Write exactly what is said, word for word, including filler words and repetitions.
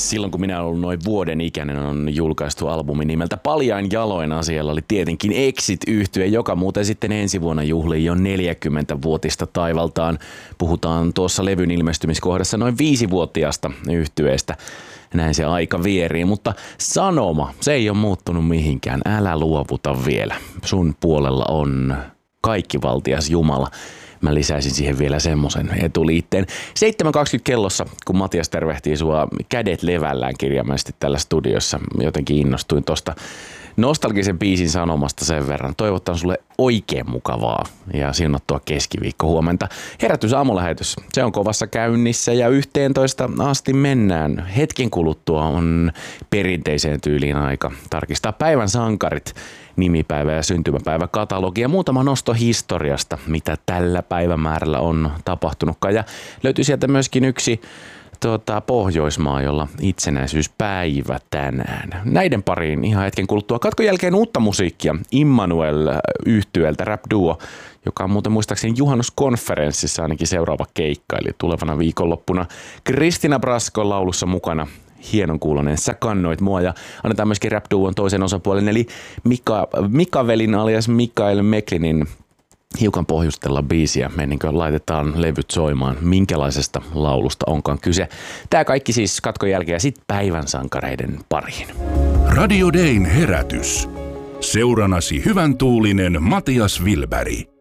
Silloin kun minä olen ollut noin vuoden ikäinen, on julkaistu albumi nimeltä Paljain jaloin. Asialla oli tietenkin Exit-yhtye, joka muuten sitten ensi vuonna juhlii jo neljäkymmentävuotista taivaltaan. Puhutaan tuossa levyn ilmestymiskohdassa noin viisivuotiaasta yhtyeestä. Näin se aika vierii, mutta sanoma, se ei ole muuttunut mihinkään. Älä luovuta vielä. Sun puolella on kaikkivaltias Jumala. Mä lisäisin siihen vielä semmoisen etuliitteen. seitsemän kaksikymmentä kellossa, kun Matias tervehtii sua kädet levällään kirjaimellisesti tällä studiossa. Jotenkin innostuin tosta nostalgisen biisin sanomasta sen verran. Toivotan sulle oikein mukavaa ja siunattua keskiviikko huomenta. Herätys aamulähetys, se on kovassa käynnissä ja yhteentoista asti mennään. Hetken kuluttua on perinteiseen tyyliin aika tarkistaa päivän sankarit, nimipäivä ja syntymäpäivä katalogia ja muutama nosto historiasta, mitä tällä päivämäärällä on tapahtunutkaan. Ja löytyy sieltä myöskin yksi Tuota, Pohjoismaa, jolla itsenäisyyspäivä tänään. Näiden pariin ihan hetken kuluttua. Katkon jälkeen uutta musiikkia Immanuel-yhtyeeltä rap duo, joka on muuten muistaakseni juhannuskonferenssissa ainakin seuraava keikka, eli tulevana viikonloppuna. Kristina Braskon laulussa mukana. Hienon kuulonen Sä kannoit mua ja annetaan myöskin rap duon toisen osapuolen, eli Mika, Mikavelin alias Mikael Meklinin hiukan pohjustella biisiä, ennen kuin laitetaan levyt soimaan, minkälaisesta laulusta onkaan kyse. Tää kaikki siis katkon jälkeen ja sitten päivän sankareiden pariin. Radio Dayn herätys. Seuranasi hyvän tuulinen Matias Wilberg.